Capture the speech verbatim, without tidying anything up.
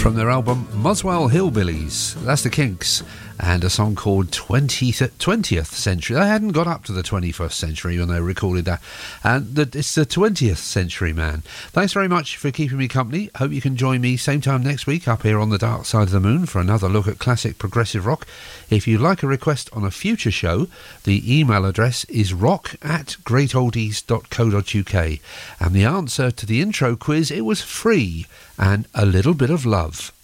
From their album Muswell Hillbillies, that's the Kinks, and a song called twentieth, twentieth Century. They hadn't got up to the twenty-first century when they recorded that, and the, it's the twentieth century, man. Thanks very much for keeping me company. Hope you can join me same time next week up here on the Dark Side of the Moon for another look at classic progressive rock. If you'd like a request on a future show, the email address is rock at greatoldies dot co dot uk, and the answer to the intro quiz, it was free and a little bit of love.